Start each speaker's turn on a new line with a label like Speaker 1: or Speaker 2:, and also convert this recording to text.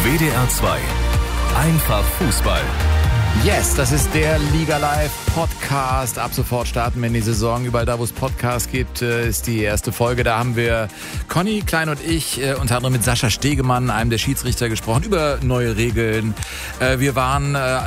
Speaker 1: WDR 2. Einfach Fußball.
Speaker 2: Yes, das ist der Liga Live Podcast. Ab sofort starten wir in die Saison. Überall da, wo es Podcasts gibt, ist die erste Folge. Da haben wir Conny Klein und ich unter anderem mit Sascha Stegemann, einem der Schiedsrichter, gesprochen über neue Regeln. Wir waren